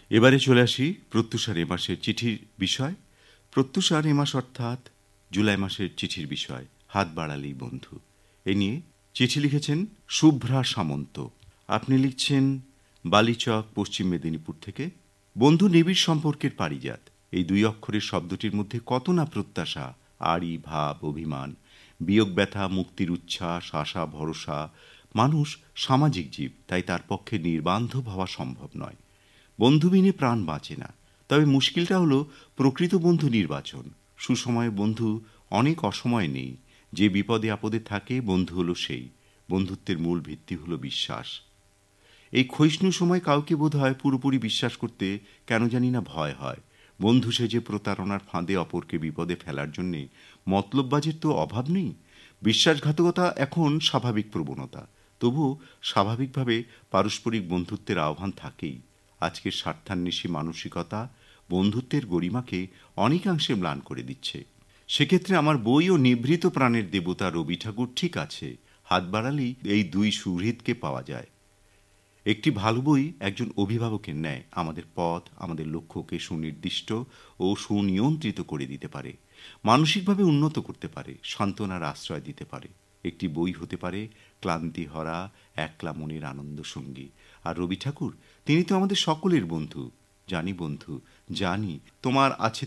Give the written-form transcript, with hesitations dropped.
এবারে চলে আসি প্রত্যুষার এ মাসের চিঠির বিষয়। প্রত্যুষার এ মাস অর্থাৎ জুলাই মাসের চিঠির বিষয় হাত বাড়ালেই বন্ধু। এ নিয়ে চিঠি লিখেছেন শুভ্রা সামন্ত। আপনি লিখছেন বালিচক, পশ্চিম মেদিনীপুর থেকে। বন্ধু নিবিড় সম্পর্কের পারিজাত। এই দুই অক্ষরের শব্দটির মধ্যে কত না প্রত্যাশা, আড়ি ভাব, অভিমান, বিয়োগ ব্যথা, মুক্তির উচ্ছ্বাস, আশা, ভরসা। মানুষ সামাজিক জীব, তাই তার পক্ষে নির্বান্ধব হওয়া সম্ভব নয়। বন্ধুবিনে প্রাণ বাঁচে না। তবে মুশকিলটা হলো প্রকৃত বন্ধু নির্বাচন। সুসময়ে বন্ধু অনেক অসময়ে নেই। যে বিপদে আপদে থাকে বন্ধু হলো সেই। বন্ধুত্বের মূল ভিত্তি হলো বিশ্বাস। এই ক্ষয়িষ্ণু সময় কাউকে বোধ হয় পুরোপুরি বিশ্বাস করতে কেন জানি না ভয় হয়। বন্ধু সেজে প্রতারণার ফাঁদে অপরকে বিপদে ফেলার জন্যে মতলববাজের তো অভাব নেই। বিশ্বাসঘাতকতা এখন স্বাভাবিক প্রবণতা। তবু স্বাভাবিকভাবে পারস্পরিক বন্ধুত্বের আহ্বান থাকেই। আজকের স্বার্থান্বেষী মানসিকতা বন্ধুত্বের গরিমাকে অনেকাংশে ম্লান করে দিচ্ছে। সেক্ষেত্রে আমার বই ও নিভৃত প্রাণের দেবতা রবি ঠাকুর ঠিক আছে। হাত বাড়ালেই এই দুই সুহৃদকে পাওয়া যায়। একটি ভালো বই একজন অভিভাবকের ন্যায় আমাদের পথ, আমাদের লক্ষ্যকে সুনির্দিষ্ট ও সুনিয়ন্ত্রিত করে দিতে পারে, মানসিকভাবে উন্নত করতে পারে, সান্ত্বনার আশ্রয় দিতে পারে। একটি বই হতে পারে ক্লান্তিহরা একলা মনের আনন্দ সঙ্গী। আর রবি ঠাকুর, তিনি তো আমাদের সকলের বন্ধু। জানি বন্ধু, জানি তোমার আছে